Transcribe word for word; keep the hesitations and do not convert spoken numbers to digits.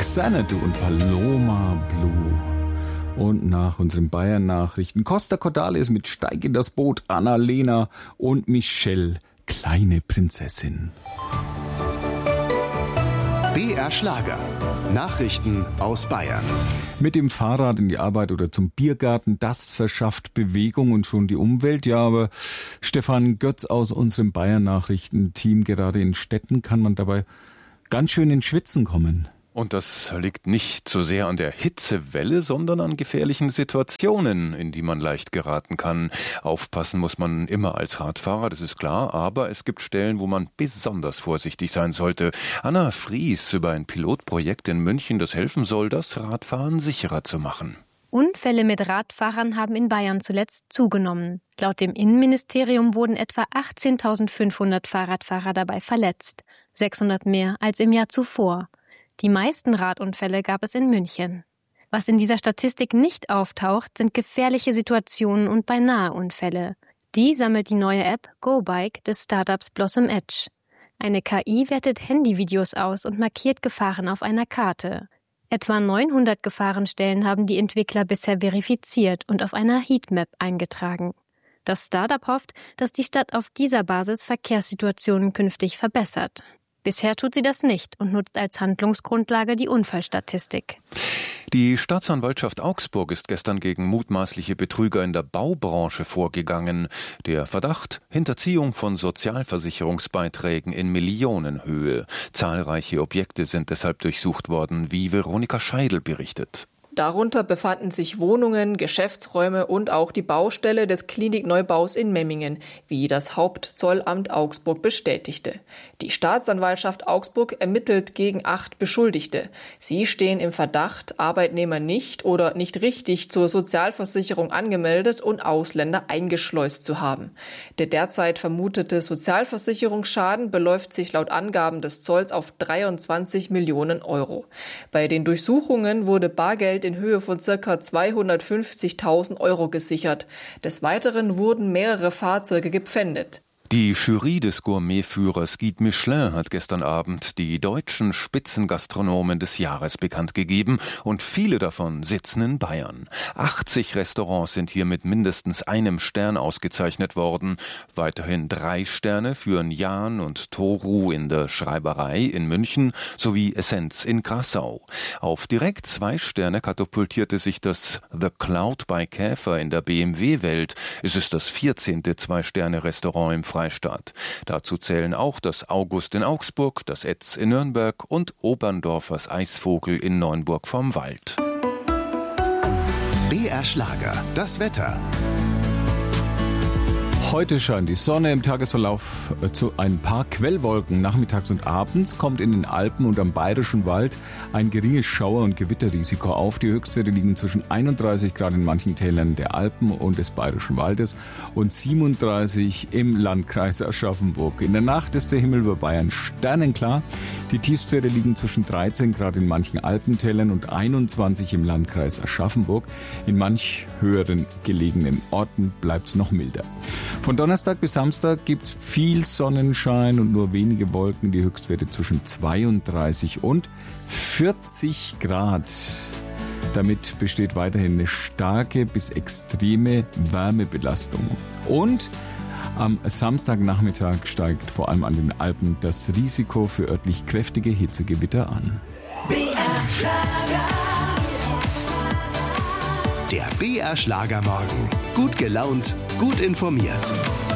Xanadu und Paloma Blue. Und nach unseren Bayern-Nachrichten Costa Cordalis mit Steig in das Boot, Anna-Lena und Michelle, kleine Prinzessin. B R Schlager. Nachrichten aus Bayern. Mit dem Fahrrad in die Arbeit oder zum Biergarten, das verschafft Bewegung und schon die Umwelt. Ja, aber Stefan Götz aus unserem Bayern-Nachrichten-Team, gerade in Städten kann man dabei ganz schön ins Schwitzen kommen. Und das liegt nicht so sehr an der Hitzewelle, sondern an gefährlichen Situationen, in die man leicht geraten kann. Aufpassen muss man immer als Radfahrer, das ist klar, aber es gibt Stellen, wo man besonders vorsichtig sein sollte. Anna Fries über ein Pilotprojekt in München, das helfen soll, das Radfahren sicherer zu machen. Unfälle mit Radfahrern haben in Bayern zuletzt zugenommen. Laut dem Innenministerium wurden etwa achtzehntausendfünfhundert Fahrradfahrer dabei verletzt, sechshundert mehr als im Jahr zuvor. Die meisten Radunfälle gab es in München. Was in dieser Statistik nicht auftaucht, sind gefährliche Situationen und Beinahe-Unfälle. Die sammelt die neue App GoBike des Startups Blossom Edge. Eine K I wertet Handyvideos aus und markiert Gefahren auf einer Karte. Etwa neunhundert Gefahrenstellen haben die Entwickler bisher verifiziert und auf einer Heatmap eingetragen. Das Startup hofft, dass die Stadt auf dieser Basis Verkehrssituationen künftig verbessert. Bisher tut sie das nicht und nutzt als Handlungsgrundlage die Unfallstatistik. Die Staatsanwaltschaft Augsburg ist gestern gegen mutmaßliche Betrüger in der Baubranche vorgegangen. Der Verdacht: Hinterziehung von Sozialversicherungsbeiträgen in Millionenhöhe. Zahlreiche Objekte sind deshalb durchsucht worden, wie Veronika Scheidel berichtet. Darunter befanden sich Wohnungen, Geschäftsräume und auch die Baustelle des Klinikneubaus in Memmingen, wie das Hauptzollamt Augsburg bestätigte. Die Staatsanwaltschaft Augsburg ermittelt gegen acht Beschuldigte. Sie stehen im Verdacht, Arbeitnehmer nicht oder nicht richtig zur Sozialversicherung angemeldet und Ausländer eingeschleust zu haben. Der derzeit vermutete Sozialversicherungsschaden beläuft sich laut Angaben des Zolls auf dreiundzwanzig Millionen Euro. Bei den Durchsuchungen wurde Bargeld in Höhe von ca. zweihundertfünfzigtausend Euro gesichert. Des Weiteren wurden mehrere Fahrzeuge gepfändet. Die Jury des Gourmetführers Guide Michelin hat gestern Abend die deutschen Spitzengastronomen des Jahres bekannt gegeben und viele davon sitzen in Bayern. achtzig Restaurants sind hier mit mindestens einem Stern ausgezeichnet worden. Weiterhin drei Sterne führen Jahn und Toru in der Schreiberei in München sowie Essenz in Grassau. Auf direkt zwei Sterne katapultierte sich das The Cloud bei Käfer in der B M W-Welt. Es ist das vierzehnte Zwei-Sterne-Restaurant im Freistaat. Dazu zählen auch das August in Augsburg, das Etz in Nürnberg und Oberndorfers Eisvogel in Neunburg vom Wald. B R Schlager, das Wetter. Heute scheint die Sonne, im Tagesverlauf zu ein paar Quellwolken. Nachmittags und abends kommt in den Alpen und am Bayerischen Wald ein geringes Schauer- und Gewitterrisiko auf. Die Höchstwerte liegen zwischen einunddreißig Grad in manchen Tälern der Alpen und des Bayerischen Waldes und siebenunddreißig im Landkreis Aschaffenburg. In der Nacht ist der Himmel über Bayern sternenklar. Die Tiefstwerte liegen zwischen dreizehn Grad in manchen Alpentälern und einundzwanzig im Landkreis Aschaffenburg. In manch höheren gelegenen Orten bleibt es noch milder. Von Donnerstag bis Samstag gibt es viel Sonnenschein und nur wenige Wolken. Die Höchstwerte zwischen zweiunddreißig und vierzig Grad. Damit besteht weiterhin eine starke bis extreme Wärmebelastung. Und am Samstagnachmittag steigt vor allem an den Alpen das Risiko für örtlich kräftige Hitzegewitter an. B R Schlager. Der B R Schlager Morgen. Gut gelaunt, gut informiert.